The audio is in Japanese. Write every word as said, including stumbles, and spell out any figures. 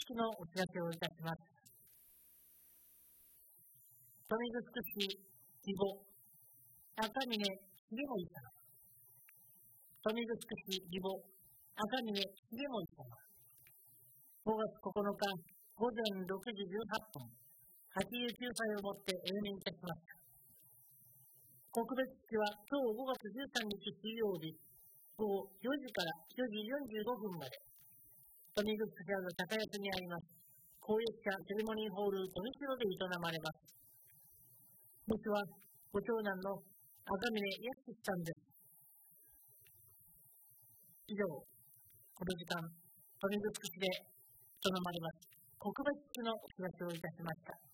式のお知らせをいたします。豊見城市義母赤嶺重森様、豊見城市義母赤嶺重森様、ごがつここのかごぜんろくじじゅうはっぷん、はちじゅうきゅうさいをもって永眠いたしました。告別式は今日ごがつじゅうさんにち水曜日ごごよじからよじよんじゅうごふんまで、豊見城市の高安にあります公益社セレモニーホール富城で営まれます。墓地はご長男の赤嶺康さんです。以上、この時間、豊見城市で営まれます告別式のお知らせをいたしました。